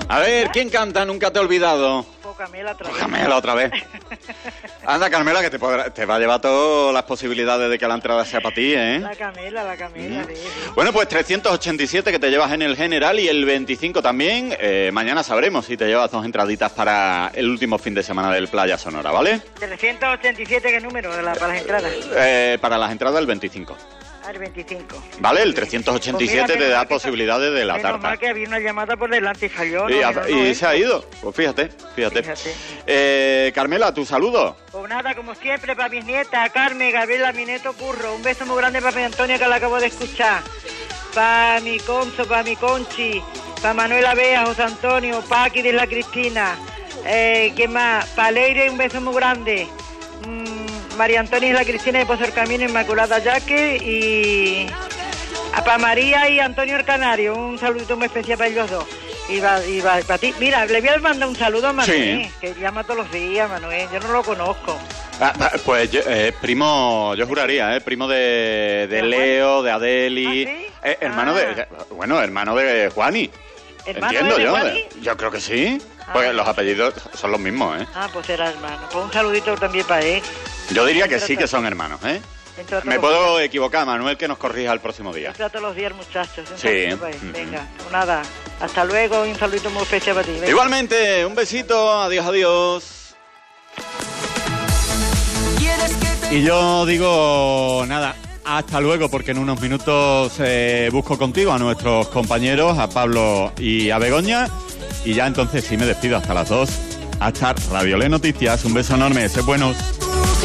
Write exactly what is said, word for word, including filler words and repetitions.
A ver, ¿quién canta Nunca te he olvidado? Pues Carmela otra vez. Pues Carmela otra vez. Anda, Carmela, que te, podrá, te va a llevar todas las posibilidades de que la entrada sea para ti, ¿eh? La Carmela, la Carmela. Mm. Sí, sí. Bueno, pues trescientos ochenta y siete que te llevas en el general y el veinticinco también. Eh, mañana sabremos si te llevas dos entraditas para el último fin de semana del Playa Sonora, ¿vale? trescientos ochenta y siete, ¿qué número de la, para las entradas? Eh, para las entradas el veinticinco. Al veinticinco. ¿Vale? El trescientos ochenta y siete Pues mira, te da menos mal que- posibilidades de la Menos tarta. mal que había una llamada por delante y falló. Y, ¿no? ha- No, y no, se ha ido. Pues fíjate, fíjate. Fíjate. Eh, Carmela, tu saludo. Pues nada, como siempre, para mis nietas, Carmen, Gabriela, mi neto Curro. Un beso muy grande para mi Antonia, que la acabo de escuchar. Para mi Conso, para mi Conchi, para Manuela Bea, José Antonio, Paqui de la Cristina. Eh, ¿Qué más? Para Leire, un beso muy grande. Mm, María Antonia y la Cristina de Pozo del Camino, Inmaculada Yaque. Y para María y Antonio el Canario, un saludito muy especial para ellos dos. Y va, y va para ti. Mira, le voy a mandar un saludo a Manuel, Sí. que llama todos los días, Manuel. Yo no lo conozco. Ah, ah, pues yo, eh, primo, yo juraría, ¿eh? Primo de, de ¿De Leo, de Adeli. ¿Ah, sí? eh, hermano Ah. de. Bueno, hermano de Juani. ¿Hermano Entiendo de yo. Juani? eh, Yo creo que sí. Ah. Porque los apellidos son los mismos, ¿eh? Ah, pues era hermano. Pues un saludito también para él. Yo diría que Entre sí que otros. son hermanos, ¿eh? Entre otros Me los puedo equivocar, Manuel, que nos corrija el próximo día. días. Todos los días, muchachos. Un Sí. saludito para él. Ujú. Venga, pues nada. Hasta luego y un saludito muy especial para ti. Venga. Igualmente, un besito, adiós, adiós. Y yo digo, nada, hasta luego, porque en unos minutos eh, busco contigo a nuestros compañeros, a Pablo y a Begoña, y ya entonces sí me despido hasta las dos. Hasta Radio Le Noticias, un beso enorme, sed buenos.